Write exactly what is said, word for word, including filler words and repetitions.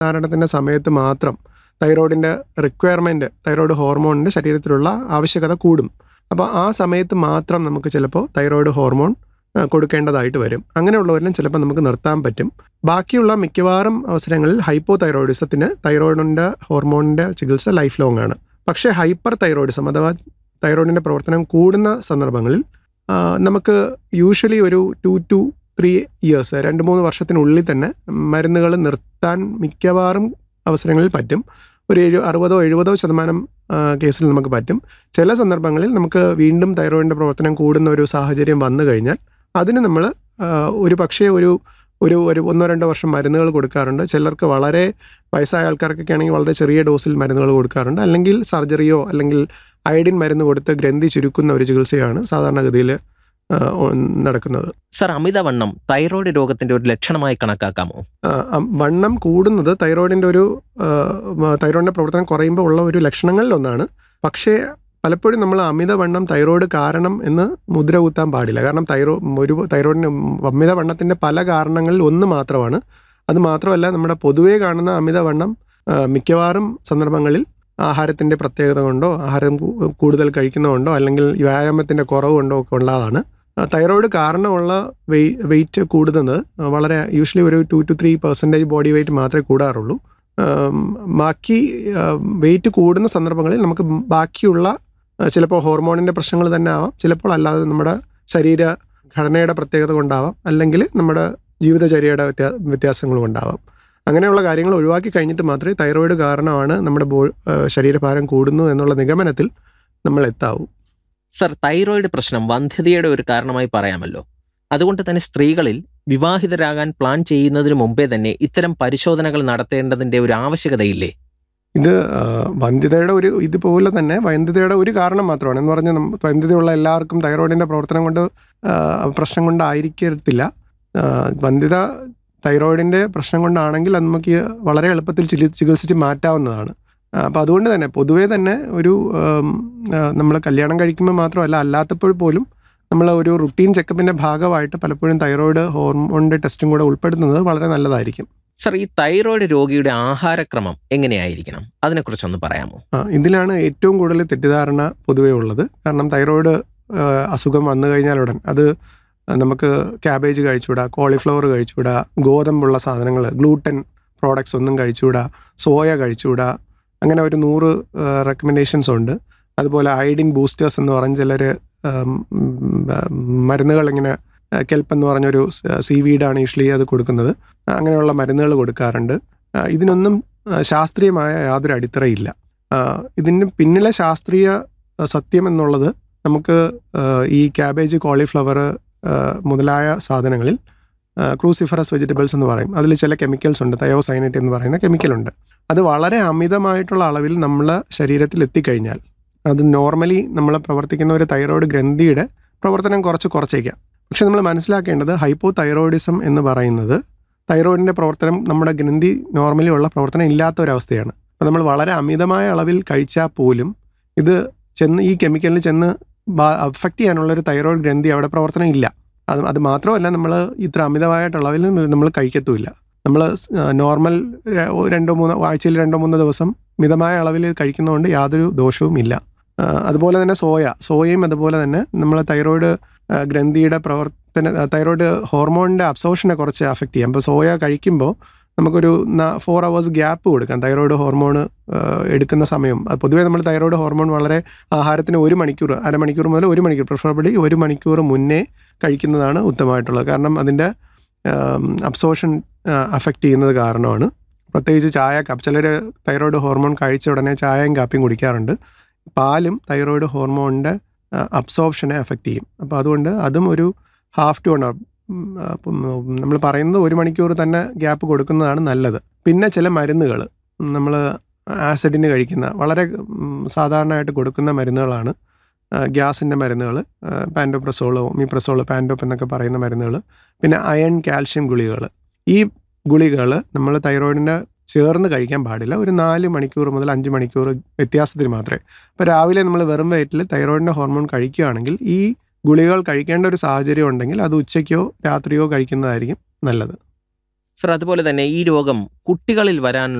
ധാരണത്തിൻ്റെ സമയത്ത് മാത്രം തൈറോയിഡിൻ്റെ റിക്വയർമെൻറ്റ്, തൈറോയിഡ് ഹോർമോണിൻ്റെ ശരീരത്തിലുള്ള ആവശ്യകത കൂടും. അപ്പോൾ ആ സമയത്ത് മാത്രം നമുക്ക് ചിലപ്പോൾ തൈറോയിഡ് ഹോർമോൺ കൊടുക്കേണ്ടതായിട്ട് വരും. അങ്ങനെയുള്ളവരിലും ചിലപ്പോൾ നമുക്ക് നിർത്താൻ പറ്റും. ബാക്കിയുള്ള മിക്കവാറും അവസരങ്ങളിൽ ഹൈപ്പോ തൈറോയിഡിസത്തിന് തൈറോയിഡിൻ്റെ ഹോർമോണിൻ്റെ ചികിത്സ ലൈഫ് ലോങ് ആണ്. പക്ഷേ ഹൈപ്പർ തൈറോയിഡിസം അഥവാ തൈറോയിഡിൻ്റെ പ്രവർത്തനം കൂടുന്ന സന്ദർഭങ്ങളിൽ നമുക്ക് യൂഷ്വലി ഒരു ടു ടു ത്രീ ഇയേഴ്സ് രണ്ട് മൂന്ന് വർഷത്തിനുള്ളിൽ തന്നെ മരുന്നുകൾ നിർത്താൻ മിക്കവാറും അവസരങ്ങളിൽ പറ്റും. ഒരു എഴു അറുപതോ എഴുപതോ ശതമാനം കേസിൽ നമുക്ക് പറ്റും. ചില സന്ദർഭങ്ങളിൽ നമുക്ക് വീണ്ടും തൈറോയിഡിൻ്റെ പ്രവർത്തനം കൂടുന്ന ഒരു സാഹചര്യം വന്നു കഴിഞ്ഞാൽ അതിന് നമ്മൾ ഒരു പക്ഷേ ഒരു ഒരു ഒരു ഒന്നോ രണ്ടോ വർഷം മരുന്നുകൾ കൊടുക്കാറുണ്ട്. ചിലർക്ക് വളരെ വയസ്സായ ആൾക്കാർക്കൊക്കെ ആണെങ്കിൽ വളരെ ചെറിയ ഡോസിൽ മരുന്നുകൾ കൊടുക്കാറുണ്ട്. അല്ലെങ്കിൽ സർജറിയോ അല്ലെങ്കിൽ അയഡിൻ മരുന്ന് കൊടുത്ത് ഗ്രന്ഥി ചുരുക്കുന്ന ഒരു ചികിത്സയാണ് സാധാരണഗതിയിൽ നടക്കുന്നത്. സർ, അമിതവണ്ണം തൈറോയ്ഡ് രോഗത്തിന്റെ ഒരു ലക്ഷണമായി കണക്കാക്കാമോ? വണ്ണം കൂടുന്നത് തൈറോയിഡിൻ്റെ ഒരു തൈറോയിഡിൻ്റെ പ്രവർത്തനം കുറയുമ്പോൾ ഉള്ള ഒരു ലക്ഷണങ്ങളിലൊന്നാണ്. പക്ഷേ പലപ്പോഴും നമ്മൾ അമിതവണ്ണം തൈറോയിഡ് കാരണം എന്ന് മുദ്ര കുത്താൻ പാടില്ല. കാരണം തൈറോ ഒരു തൈറോയിഡിന് അമിതവണ്ണത്തിൻ്റെ പല കാരണങ്ങളിൽ ഒന്ന് മാത്രമാണ്. അത് മാത്രമല്ല, നമ്മുടെ പൊതുവേ കാണുന്ന അമിതവണ്ണം മിക്കവാറും സന്ദർഭങ്ങളിൽ ആഹാരത്തിൻ്റെ പ്രത്യേകത കൊണ്ടോ ആഹാരം കൂടുതൽ കഴിക്കുന്നതുകൊണ്ടോ അല്ലെങ്കിൽ വ്യായാമത്തിൻ്റെ കുറവ് കൊണ്ടോ ഒക്കെ ഉള്ളതാണ്. തൈറോയിഡ് കാരണമുള്ള വെയ് വെയിറ്റ് കൂടുന്നത് വളരെ യൂഷ്വലി ഒരു to to three percentage body weight മാത്രമേ കൂടാറുള്ളൂ. ബാക്കി വെയിറ്റ് കൂടുന്ന സന്ദർഭങ്ങളിൽ നമുക്ക് ബാക്കിയുള്ള ചിലപ്പോൾ ഹോർമോണിൻ്റെ പ്രശ്നങ്ങൾ തന്നെ ആവാം, ചിലപ്പോൾ അല്ലാതെ നമ്മുടെ ശരീര ഘടനയുടെ പ്രത്യേകത കൊണ്ടാവാം, അല്ലെങ്കിൽ നമ്മുടെ ജീവിതചര്യയുടെ വ്യത്യാ വ്യത്യാസങ്ങൾ കൊണ്ടാവാം. അങ്ങനെയുള്ള കാര്യങ്ങൾ ഒഴിവാക്കി കഴിഞ്ഞിട്ട് മാത്രമേ തൈറോയിഡ് കാരണമാണ് നമ്മുടെ ബോ ശരീരഭാരം കൂടുന്നു എന്നുള്ള നിഗമനത്തിൽ നമ്മൾ എത്താവൂ. സർ, തൈറോയിഡ് പ്രശ്നം വന്ധ്യതയുടെ ഒരു കാരണമായി പറയാമല്ലോ. അതുകൊണ്ട് തന്നെ സ്ത്രീകളിൽ വിവാഹിതരാകാൻ പ്ലാൻ ചെയ്യുന്നതിന് മുമ്പേ തന്നെ ഇത്തരം പരിശോധനകൾ നടത്തേണ്ടതിൻ്റെ ഒരു ആവശ്യകതയില്ലേ? ഇത് വന്ധ്യതയുടെ ഒരു ഇതുപോലെ തന്നെ വന്ധ്യതയുടെ ഒരു കാരണം മാത്രമാണ്. എന്ന് പറഞ്ഞാൽ വന്ധ്യതയുള്ള എല്ലാവർക്കും തൈറോയിഡിൻ്റെ പ്രവർത്തനം കൊണ്ട് പ്രശ്നം കൊണ്ടായിരിക്കത്തില്ല. വന്ധ്യത തൈറോയിഡിൻ്റെ പ്രശ്നം കൊണ്ടാണെങ്കിൽ അത് നമുക്ക് വളരെ എളുപ്പത്തിൽ ചികിത്സിച്ച് മാറ്റാവുന്നതാണ്. അപ്പോൾ അതുകൊണ്ട് തന്നെ പൊതുവേ തന്നെ ഒരു നമ്മൾ കല്യാണം കഴിക്കുമ്പോൾ മാത്രമല്ല, അല്ലാത്തപ്പോൾ പോലും നമ്മൾ ഒരു റുട്ടീൻ ചെക്കപ്പിൻ്റെ ഭാഗമായിട്ട് പലപ്പോഴും തൈറോയിഡ് ഹോർമോണിൻ്റെ ടെസ്റ്റും കൂടെ ഉൾപ്പെടുത്തുന്നത് വളരെ നല്ലതായിരിക്കും. സർ, ഈ തൈറോയിഡ് രോഗിയുടെ ആഹാരക്രമം എങ്ങനെയായിരിക്കണം? അതിനെക്കുറിച്ചൊന്ന് പറയാമോ? ആ ഇതിലാണ് ഏറ്റവും കൂടുതൽ തെറ്റിദ്ധാരണ പൊതുവേ ഉള്ളത്. കാരണം തൈറോയിഡ് അസുഖം വന്നു കഴിഞ്ഞാലുടൻ അത് നമുക്ക് ക്യാബേജ് കഴിച്ചുകൂടാ, കോളിഫ്ലവർ കഴിച്ചുകൂടാ, ഗോതമ്പുള്ള സാധനങ്ങൾ, ഗ്ലൂട്ടൻ പ്രോഡക്ട്സ് ഒന്നും കഴിച്ചുകൂടാ, സോയ കഴിച്ചുകൂടാ, അങ്ങനെ ഒരു നൂറ് റെക്കമെൻഡേഷൻസ് ഉണ്ട്. അതുപോലെ അയഡിൻ ബൂസ്റ്റേഴ്സ് എന്ന് പറഞ്ഞ് ചിലർ മരുന്നുകൾ ഇങ്ങനെ കെൽപ്പ് എന്ന് പറഞ്ഞൊരു സീവീഡാണ് യൂഷ്വലി അത് കൊടുക്കുന്നത്. അങ്ങനെയുള്ള മരുന്നുകൾ കൊടുക്കാറുണ്ട്. ഇതിനൊന്നും ശാസ്ത്രീയമായ യാതൊരു അടിത്തറയില്ല. ഇതിന് പിന്നിലെ ശാസ്ത്രീയ സത്യം എന്നുള്ളത് നമുക്ക് ഈ ക്യാബേജ്, കോളിഫ്ലവർ മുതലായ സാധനങ്ങളിൽ ക്രൂസിഫറസ് വെജിറ്റബിൾസ് എന്ന് പറയും. അതിൽ ചില കെമിക്കൽസ് ഉണ്ട്, തയോസൈനേറ്റ് എന്ന് പറയുന്ന കെമിക്കലുണ്ട്. അത് വളരെ അമിതമായിട്ടുള്ള അളവിൽ നമ്മളെ ശരീരത്തിൽ എത്തിക്കഴിഞ്ഞാൽ അത് നോർമലി നമ്മൾ പ്രവർത്തിക്കുന്ന ഒരു തൈറോയിഡ് ഗ്രന്ഥിയുടെ പ്രവർത്തനം കുറച്ച് കുറച്ചേക്കാം. പക്ഷെ നമ്മൾ മനസ്സിലാക്കേണ്ടത് ഹൈപ്പോ തൈറോയിഡിസം എന്ന് പറയുന്നത് തൈറോയിഡിൻ്റെ പ്രവർത്തനം നമ്മുടെ ഗ്രന്ഥി നോർമലി ഉള്ള പ്രവർത്തനം ഇല്ലാത്ത ഒരവസ്ഥയാണ്. അപ്പോൾ നമ്മൾ വളരെ അമിതമായ അളവിൽ കഴിച്ചാൽ പോലും ഇത് ചെന്ന് ഈ കെമിക്കലിൽ ചെന്ന് അഫക്റ്റ് ചെയ്യാനുള്ളൊരു തൈറോയിഡ് ഗ്രന്ഥി അവിടെ പ്രവർത്തനം ഇല്ല. അത് അത് മാത്രമല്ല, നമ്മൾ ഇത്ര അമിതമായിട്ടുള്ള അളവിൽ നമ്മൾ കഴിക്കത്തുമില്ല. നമ്മൾ നോർമൽ രണ്ടോ മൂന്നോ ആഴ്ചയിൽ രണ്ടോ മൂന്നോ ദിവസം മിതമായ അളവിൽ കഴിക്കുന്നതുകൊണ്ട് യാതൊരു ദോഷവും ഇല്ല. അതുപോലെ തന്നെ സോയ സോയയും അതുപോലെ തന്നെ നമ്മൾ തൈറോയിഡ് ഗ്രന്ഥിയുടെ പ്രവർത്തന തൈറോയിഡ് ഹോർമോണിൻ്റെ അബ്സോർഷനെ കുറച്ച് അഫക്റ്റ് ചെയ്യാം. അപ്പോൾ സോയ കഴിക്കുമ്പോൾ നമുക്കൊരു ഫോർ അവേഴ്സ് ഗ്യാപ്പ് കൊടുക്കാം തൈറോയിഡ് ഹോർമോൺ എടുക്കുന്ന സമയം. അത് പൊതുവേ നമ്മൾ തൈറോയിഡ് ഹോർമോൺ വളരെ ആഹാരത്തിന് ഒരു മണിക്കൂർ അരമണിക്കൂർ മുതൽ ഒരു മണിക്കൂർ പ്രിഫറബിളി ഒരു മണിക്കൂർ മുന്നേ കഴിക്കുന്നതാണ് ഉത്തമമായിട്ടുള്ളത്. കാരണം അതിൻ്റെ അബ്സോർഷൻ അഫക്റ്റ് ചെയ്യുന്നത് കാരണമാണ്. പ്രത്യേകിച്ച് ചായ കാപ്പി ചിലർ തൈറോയിഡ് ഹോർമോൺ കഴിച്ച ഉടനെ ചായയും കാപ്പിയും കുടിക്കാറുണ്ട്. പാലും തൈറോയിഡ് ഹോർമോണിൻ്റെ അബ്സോർപ്ഷനെ അഫക്റ്റ് ചെയ്യും. അപ്പോൾ അതുകൊണ്ട് അതും ഒരു ഹാഫ് ടു വൺ അവർ നമ്മൾ പറയുന്നത് ഒരു മണിക്കൂർ തന്നെ ഗ്യാപ്പ് കൊടുക്കുന്നതാണ് നല്ലത്. പിന്നെ ചില മരുന്നുകൾ നമ്മൾ ആസിഡിന് കഴിക്കുന്ന വളരെ സാധാരണയായിട്ട് കൊടുക്കുന്ന മരുന്നുകളാണ് ഗ്യാസിൻ്റെ മരുന്നുകൾ, പാൻഡോപ്രസോൾ, ഒമിപ്രസോൾ, പാൻഡോപ്പ് എന്നൊക്കെ പറയുന്ന മരുന്നുകൾ. പിന്നെ അയൺ, കാൽഷ്യം ഗുളികകൾ. ഈ ഗുളികകൾ നമ്മൾ തൈറോയിഡിൻ്റെ ചേർന്ന് കഴിക്കാൻ പാടില്ല. ഒരു നാല് മണിക്കൂർ മുതൽ അഞ്ച് മണിക്കൂർ വ്യത്യാസത്തിന് മാത്രമേ. അപ്പോൾ രാവിലെ നമ്മൾ വെറും വയറ്റിൽ തൈറോയിഡിൻ്റെ ഹോർമോൺ കഴിക്കുകയാണെങ്കിൽ ഈ ഗുളികകൾ കഴിക്കേണ്ട ഒരു സാഹചര്യം ഉണ്ടെങ്കിൽ അത് ഉച്ചയ്ക്കോ രാത്രിയോ കഴിക്കുന്നതായിരിക്കും നല്ലത്. സർ അതുപോലെ തന്നെ ഈ രോഗം കുട്ടികളിൽ വരാൻ